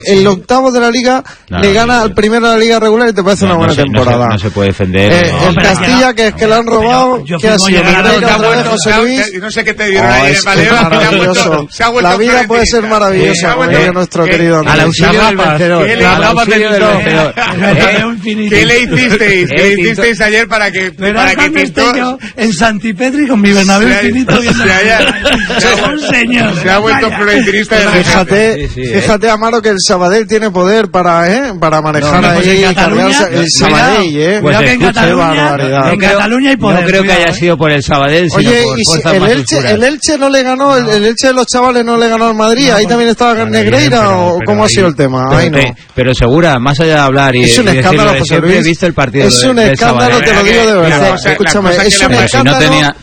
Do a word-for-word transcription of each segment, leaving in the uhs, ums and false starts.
el octavo de la Liga no, le gana no, al primero de la Liga regular y te parece no, una buena no se, temporada. No se, no se puede defender. Eh, no, el Castilla, no, que es que le han robado, que ha sido José Luis. No sé qué te dieron ahí en Valero. Maravilloso. La vida puede ser maravillosa, nuestro querido Andrés. Al auxilio del vencedor. Al auxilio del vencedor. ¿Qué le hicisteis? ¿Qué le hicisteis ayer para que para que Tinto en Santipetri con mi Bernabéu infinito viendo un señor se ha vuelto florentinista? Fíjate, fíjate Amaro que el Sabadell tiene poder para eh para manejar no, no, pues ahí en Cataluña, el Sabadell, eh pues que en Cataluña, en Cataluña hay poder. No creo que haya sido por el Sabadell, sino Oye, por y fuerzas el más Elche, oscuras. el Elche no le ganó, el, el Elche de los chavales no le ganó al Madrid, no, ahí también estaba no, Negreira pero, o pero cómo ahí, ha sido el tema. Pero, ahí no. te, pero segura, más allá de hablar y, es un y escándalo, decirlo, José siempre Luis. he visto el partido es un de, escándalo, te lo digo de verdad. Escúchame, es un escándalo.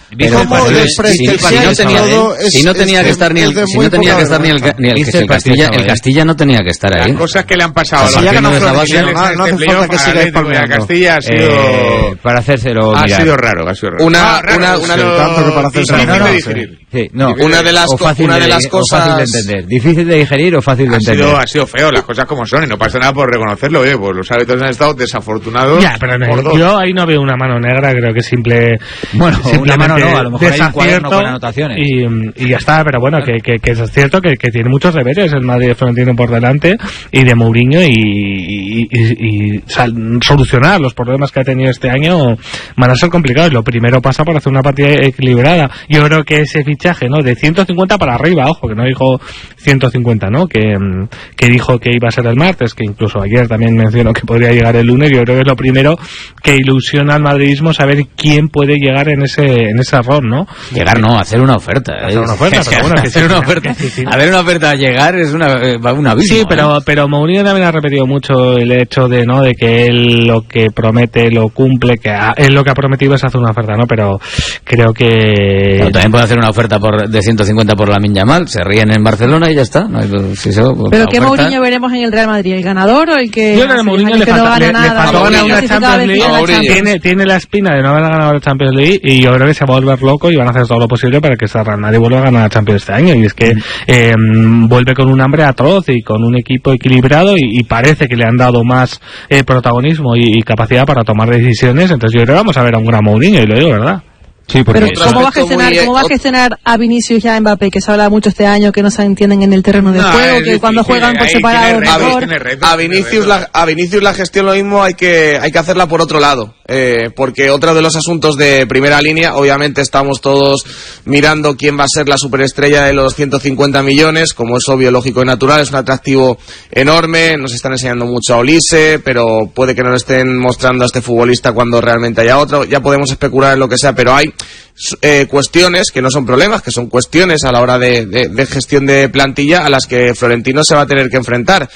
Si no tenía que estar ni el si no tenía que estar ni el ni el Castilla, el Castilla no tenía que estar ahí. Las cosas que le han pasado a la no hace falta que siga expandiendo. Castilla ha sido para hacérselo ha sido raro, ha sido raro. Una una una tanto que para hacerse Sí, no, una de las una de las cosas fácil de entender, difícil de digerir o fácil de ha entender. Sido, ha sido feo, las cosas como son y no pasa nada por reconocerlo, oye, pues los árbitros han estado desafortunados. Ya, pero no, yo ahí no veo una mano negra, creo que simple. Bueno, una mano no, a lo mejor hay un cuaderno con anotaciones. Y, y ya está, pero bueno, que, que, que es cierto que, que tiene muchos deberes el Madrid Florentino por delante y de Mourinho y, y, y, y sal, solucionar los problemas que ha tenido este año van a ser complicados. Lo primero pasa por hacer una partida equilibrada. Yo creo que ese fichaje, ¿no? De ciento cincuenta para arriba, ojo, que no dijo ciento cincuenta, ¿no? Que, que dijo que iba a ser el martes, que incluso ayer también mencionó que podría llegar el lunes. Yo creo que es lo primero que ilusiona al madridismo saber quién puede llegar en ese en ese error, ¿no? Llegar no, hacer una oferta. Hacer una oferta, pero bueno, que hacer una oferta. A ver, una oferta, llegar es una una abismo. Sí, pero pero Mourinho también ha repetido mucho el hecho de no de que él lo que promete lo cumple, que a, él lo que ha prometido es hacer una oferta, ¿no? Pero creo que pero también puede hacer una oferta por de ciento cincuenta por Lamine Yamal, se ríen en Barcelona y ya está. No hay, si eso, pero ¿qué Mourinho veremos en el Real Madrid? ¿El ganador o el que yo creo que Mourinho le falta, no le, le faltó ganar una Champions League? Tiene, tiene la espina de no haber ganado la Champions League y yo creo que se va a volver loco y van a hacer todo lo posible para que ese Real Madrid vuelva a ganar la Champions este año. Y es que eh, vuelve con un hambre atroz y con un equipo equilibrado y, y parece que le han dado más eh, protagonismo y, y capacidad para tomar decisiones. Entonces yo creo que vamos a ver a un gran Mourinho, y lo digo, ¿verdad? Sí, porque pero ¿cómo va a gestionar, cómo va a gestionar a Vinicius y a Mbappé, que se habla mucho este año, que no se entienden en el terreno de no, juego, que cuando juegan por separado mejor? A Vinicius la, a Vinicius la gestión lo mismo hay que hay que hacerla por otro lado, eh, porque otro de los asuntos de primera línea, obviamente estamos todos mirando quién va a ser la superestrella de los ciento cincuenta millones, como es obvio, lógico y natural, es un atractivo enorme, nos están enseñando mucho a Olise, pero puede que no le estén mostrando a este futbolista cuando realmente haya otro, ya podemos especular en lo que sea, pero hay Eh, cuestiones que no son problemas, que son cuestiones a la hora de, de, de gestión de plantilla a las que Florentino se va a tener que enfrentar,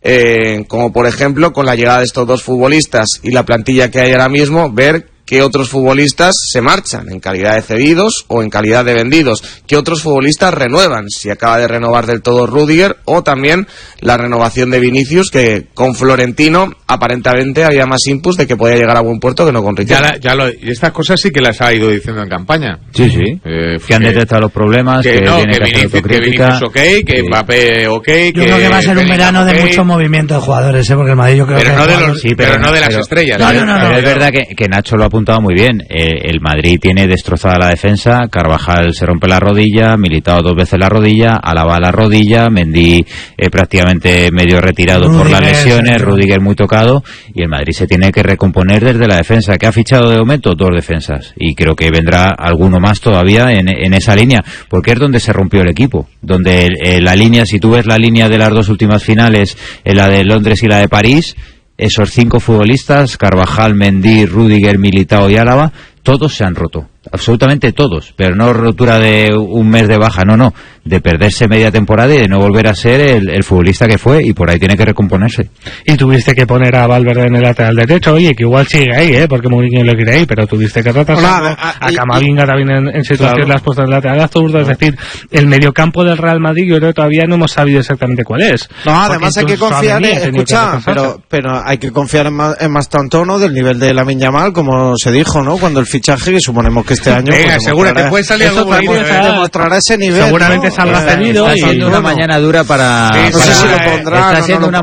eh, como por ejemplo con la llegada de estos dos futbolistas y la plantilla que hay ahora mismo, ver qué otros futbolistas se marchan en calidad de cedidos o en calidad de vendidos, qué otros futbolistas renuevan, si acaba de renovar del todo Rüdiger, o también la renovación de Vinicius, que con Florentino aparentemente había más inputs de que podía llegar a buen puerto que no con Riquelme. Ya, la, ya lo, y estas cosas sí que las ha ido diciendo en campaña. Sí, sí. Eh, que han detectado los problemas, que, que no, tiene que, que, Vinicius, que Vinicius ok, que sí. Mbappé ok. Yo que creo que va a ser un verano okay. de mucho movimiento de jugadores, ¿eh? Porque el Madrid yo creo pero que... No de los, sí, pero, pero no de las pero, estrellas. No, no, no, pero no, es no. verdad que, que Nacho lo ha apuntado muy bien. Eh, el Madrid tiene destrozada la defensa, Carvajal se rompe la rodilla, Militao dos veces la rodilla, Alaba la rodilla, Mendy eh, prácticamente medio retirado Rudiger, por las lesiones, Rüdiger muy tocado, y el Madrid se tiene que recomponer desde la defensa. ¿Qué ha fichado de momento? Dos defensas, y creo que vendrá alguno más todavía en, en esa línea, porque es donde se rompió el equipo, donde eh, la línea, si tú ves la línea de las dos últimas finales, eh, la de Londres y la de París, esos cinco futbolistas, Carvajal, Mendy, Rüdiger, Militao y Álava, todos se han roto, absolutamente todos, pero no rotura de un mes de baja, no, no, de perderse media temporada y de no volver a ser el, el futbolista que fue, y por ahí tiene que recomponerse. Y tuviste que poner a Valverde en el lateral derecho, oye, que igual sigue ahí, ¿eh? Porque Mourinho lo quiere ahí, pero tuviste que retrasarlo. A, a, a Camavinga también en, en situación claro. Las puestas en el lateral zurdo, es decir, el mediocampo del Real Madrid yo creo que todavía no hemos sabido exactamente cuál es. No, además hay que confiar en, escucha, pero, pero hay que confiar en más, en más tantono del nivel de Lamine Yamal, como se dijo, ¿no? Cuando el fichaje, que suponemos que este año... Venga, pues, seguro te puede salir algo bonito, demostrará ese nivel. Seguramente ¿no? saldrá cedido. Está siendo una mañana dura para... Sí, no sé si lo pondrá. Está siendo una